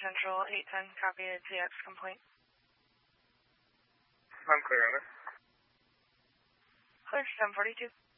Central 810, copy a TX complaint. I'm clear on it. Clear 742.